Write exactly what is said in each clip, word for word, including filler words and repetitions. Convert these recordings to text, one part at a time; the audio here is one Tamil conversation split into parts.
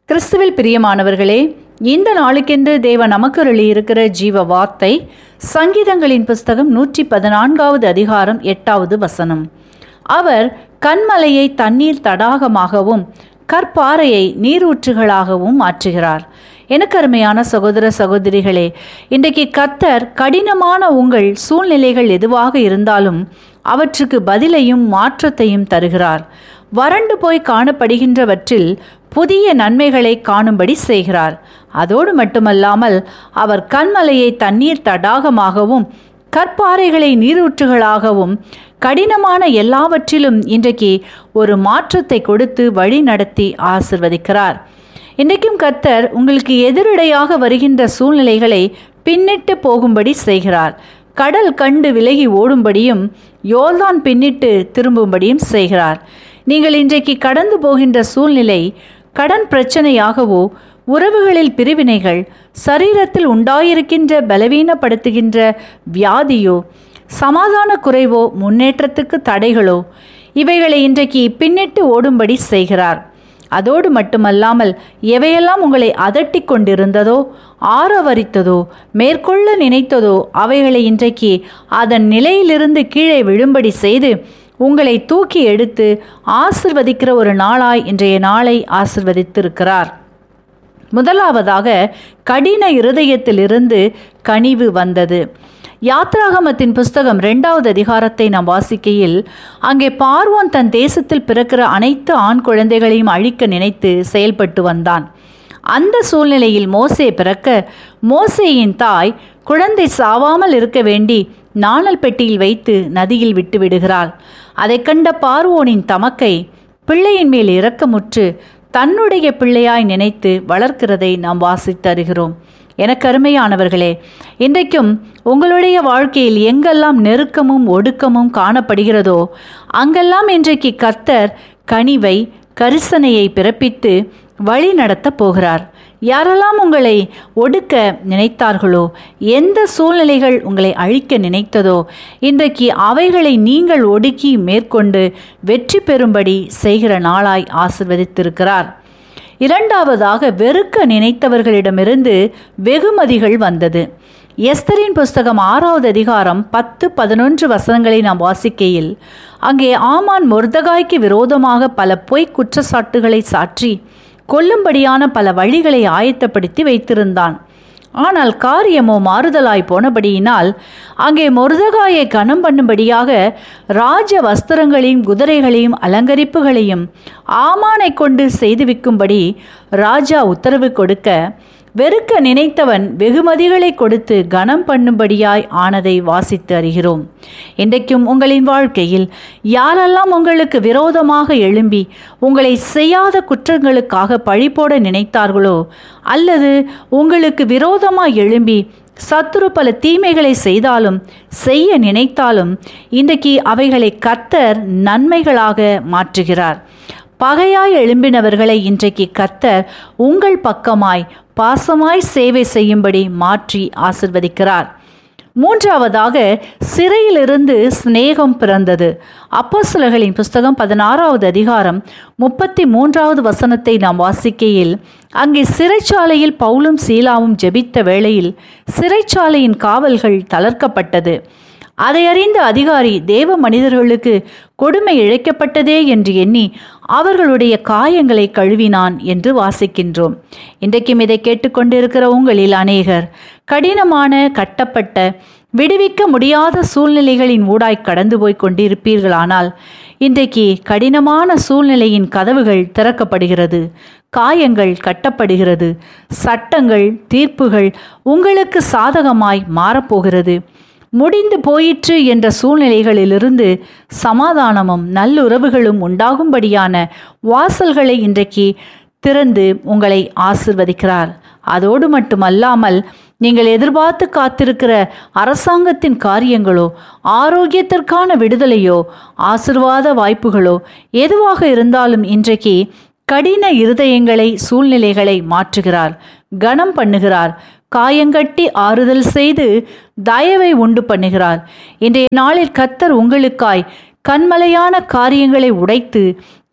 கிறிஸ்துவில் பிரியமானவர்களே, இந்த நாளுக்கென்று தேவன் நமக்கு அருளியிருக்கிற ஜீவ வார்த்தை சங்கீதங்களின் புஸ்தகம் நூற்றி பதினான்காவது அதிகாரம் எட்டாவது வசனம். அவர் கன்மலையை தண்ணீர் தடாகமாகவும் கற்பாறையை நீரூற்றுகளாகவும் மாற்றுகிறார். எனக்கு அருமையான சகோதர சகோதரிகளே, இன்றைக்கு கர்த்தர் கடினமான உங்கள் சூழ்நிலைகள் எதுவாக இருந்தாலும் அவற்றுக்கு பதிலையும் மாற்றத்தையும் தருகிறார். வறண்டு போய் காணப்படுகின்றவற்றில் புதிய நன்மைகளை காணும்படி செய்கிறார். அதோடு மட்டுமல்லாமல் அவர் கன்மலையை தண்ணீர் தடாகமாகவும் கற்பாறைகளை நீரூற்றுகளாகவும் கடினமான எல்லாவற்றிலும் இன்றைக்கு ஒரு மாற்றத்தை கொடுத்து வழி நடத்தி ஆசிர்வதிக்கிறார். இன்றைக்கும் கர்த்தர் உங்களுக்கு எதிரடையாக வருகின்ற சூழ்நிலைகளை பின்னிட்டு போகும்படி செய்கிறார். கடல் கண்டு விலகி ஓடும்படியும் யோர்தான் பின்னிட்டு திரும்பும்படியும் செய்கிறார். நீங்கள் இன்றைக்கு கடந்து போகின்ற சூழ்நிலை கடன் பிரச்சனையாகவோ, உறவுகளில் பிரிவினைகள், சரீரத்தில் உண்டாயிருக்கின்ற பலவீனப்படுத்துகின்ற வியாதியோ, சமாதான குறைவோ, முன்னேற்றத்துக்கு தடைகளோ, இவைகளை இன்றைக்கு பின்னிட்டு ஓடும்படி செய்கிறார். அதோடு மட்டுமல்லாமல் எவையெல்லாம் உங்களை அதட்டி கொண்டிருந்ததோ, ஆரவரித்ததோ, மேற்கொள்ள நினைத்ததோ அவைகளை இன்றைக்கு அதன் நிலையிலிருந்து கீழே விழும்படி செய்து உங்களை தூக்கி எடுத்து ஆசிர்வதிக்கிற ஒரு நாளாய் இன்றைய நாளை ஆசிர்வதித்திருக்கிறார். முதலாவதாக கடின இருதயத்திலிருந்து கனிவு வந்தது. யாத்ராகமத்தின் புஸ்தகம் இரண்டாவது அதிகாரத்தை நாம் வாசிக்கையில், அங்கே பார்வோன் தன் தேசத்தில் பிறக்கிற அனைத்து ஆண் குழந்தைகளையும் அழிக்க நினைத்து செயல்பட்டு வந்தான். அந்த சூழ்நிலையில் மோசே பிறக்க, மோசேயின் தாய் குழந்தை சாவாமல் இருக்க வேண்டி நாணல் பெட்டியில் வைத்து நதியில் விட்டு விடுகிறாள். அதை கண்ட பார்வோனின் தமக்கை பிள்ளையின் மேல் இரக்கமுற்று தன்னுடைய பிள்ளையாய் நினைத்து வளர்க்கிறதை நாம் வாசித்தருகிறோம். எனக்கு அருமையானவர்களே, இன்றைக்கும் உங்களுடைய வாழ்க்கையில் எங்கெல்லாம் நெருக்கமும் ஒடுக்கமும் காணப்படுகிறதோ அங்கெல்லாம் இன்றைக்கு கர்த்தர் கனிவை, கரிசனையை பிறப்பித்து வழி நடத்த போகிறார். யாரெல்லாம் உங்களை ஒடுக்க நினைத்தார்களோ, எந்த சூழ்நிலைகள் உங்களை அழிக்க நினைத்ததோ, இன்றைக்கு அவைகளை நீங்கள் ஒடுக்கி மேற்கொண்டு வெற்றி பெறும்படி செய்கிற நாளாய் ஆசிர்வதித்திருக்கிறார். இரண்டாவதாக, வெறுக்க நினைத்தவர்களிடமிருந்து வெகுமதிகள் வந்தது. எஸ்தரின் புஸ்தகம் ஆறாவது அதிகாரம் பத்து பதினொன்று வசனங்களை நாம் வாசிக்கையில், அங்கே ஆமான் மொர்தகாய்க்கு விரோதமாக பல பொய் குற்றச்சாட்டுகளை சாற்றி கொல்லும்படியான பல வழிகளை ஆயத்தப்படுத்தி வைத்திருந்தான். ஆனால் காரியமோ மாறுதலாய் போனபடியினால் அங்கே மொர்தகாயை கனம் பண்ணும்படியாக ராஜ வஸ்திரங்களையும் குதிரைகளையும் அலங்கரிப்புகளையும் ஆமானை கொண்டு செய்துவிக்கும்படி ராஜா உத்தரவு கொடுக்க, வெறுக்க நினைத்தவன் வெகுமதிகளை கொடுத்து கனம் பண்ணும்படியாய் ஆனதை வாசித்து அறிகிறோம். இன்றைக்கும் உங்களின் வாழ்க்கையில் யாரெல்லாம் உங்களுக்கு விரோதமாக எழும்பி உங்களை செய்யாத குற்றங்களுக்காக பழிபோட நினைத்தார்களோ, அல்லது உங்களுக்கு விரோதமாக எழும்பி சத்துரு பல தீமைகளை செய்தாலும் செய்ய நினைத்தாலும், இன்றைக்கு அவைகளை கர்த்தர் நன்மைகளாக மாற்றுகிறார். பகையாய் எழும்பினவர்களை இன்றைக்கு கர்த்தர் உங்கள் பக்கமாய் பாசமாய் சேவை செய்யும்படி மாற்றி ஆசிர்வதிக்கிறார். மூன்றாவதாக, சிறையிலிருந்து சிநேகம் பிறந்தது. அப்போஸ்தலர்களின் புஸ்தகம் பதினாறாவது அதிகாரம் முப்பத்தி மூன்றாவது வசனத்தை நாம் வாசிக்கையில், அங்கே சிறைச்சாலையில் பவுலும் சீலாவும் ஜெபித்த வேளையில் சிறைச்சாலையின் காவல்கள் தளர்க்கப்பட்டது. அதை அறிந்த அதிகாரி தேவ மனிதர்களுக்கு கொடுமை இழைக்கப்பட்டதே என்று எண்ணி அவர்களுடைய காயங்களை கழுவினான் என்று வாசிக்கின்றோம். இன்றைக்கும் இதை கேட்டுக்கொண்டிருக்கிற உங்களில் அநேகர் கடினமான, கட்டப்பட்ட, விடுவிக்க முடியாத சூழ்நிலைகளின் ஊடாய் கடந்து போய் கொண்டிருப்பீர்களானால், இன்றைக்கு கடினமான சூழ்நிலையின் கதவுகள் திறக்கப்படுகிறது, காயங்கள் கட்டப்படுகிறது, சட்டங்கள், தீர்ப்புகள் உங்களுக்கு சாதகமாய் மாறப்போகிறது. முடிந்து போயிற்று என்ற சூழ்நிலைகளிலிருந்து சமாதானமும் நல்லுறவுகளும் உண்டாகும்படியான வாசல்களை இன்றைக்கு திறந்து உங்களை ஆசிர்வதிக்கிறார். அதோடு மட்டுமல்லாமல், நீங்கள் எதிர்பார்த்து காத்திருக்கிற அரசாங்கத்தின் காரியங்களோ, ஆரோக்கியத்திற்கான விடுதலையோ, ஆசீர்வாத வாய்ப்புகளோ எதுவாக இருந்தாலும் இன்றைக்கு கடின இருதயங்களை, சூழ்நிலைகளை மாற்றுகிறார், கனம் பண்ணுகிறார், காயங்கட்டி ஆறுதல் செய்து தயவை உண்டு பண்ணுகிறார். இன்றைய நாளில் கர்த்தர் உங்களுக்காய் கண்மலையான காரியங்களை உடைத்து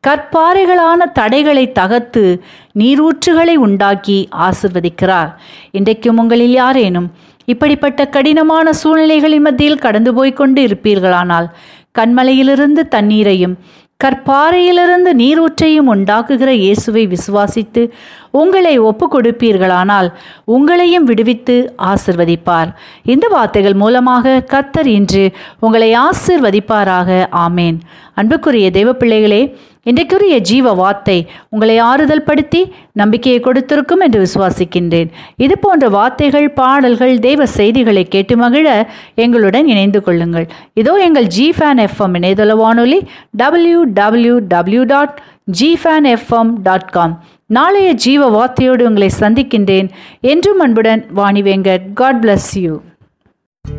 கற்பாறைகளான தடைகளை தகர்த்து நீரூற்றுகளை உண்டாக்கி ஆசிர்வதிக்கிறார். இன்றைக்கும் உங்களில் யாரேனும் இப்படிப்பட்ட கடினமான சூழ்நிலைகளின் மத்தியில் கடந்து போய்கொண்டு இருப்பீர்களானால், கண்மலையிலிருந்து தண்ணீரையும் கற்பாறையிலிருந்து நீரூற்றையும் உண்டாக்குகிற இயேசுவை விசுவாசித்து உங்களை ஒப்பு கொடுப்பீர்களானால் உங்களையும் விடுவித்து ஆசிர்வதிப்பார். இந்த வார்த்தைகள் மூலமாக கர்த்தர் இன்று உங்களை ஆசிர்வதிப்பாராக. ஆமேன். அன்புக்குரிய தேவ பிள்ளைகளே, இன்றைக்குரிய ஜீவ வார்த்தை உங்களை ஆறுதல் படுத்தி நம்பிக்கையை கொடுத்திருக்கும் என்று விசுவாசிக்கின்றேன். இது போன்ற வார்த்தைகள், பாடல்கள், தெய்வ செய்திகளை கேட்டு மகிழ எங்களுடன் இணைந்து கொள்ளுங்கள். இதோ எங்கள் ஜிஃபேன் எஃப்எம் இணையதள வானொலி W W W dot ஜிஃபேன் FM dot com. நாளைய ஜீவ வார்த்தையோடு உங்களை சந்திக்கின்றேன். என்றும் அன்புடன் Vani Venkat. God bless you.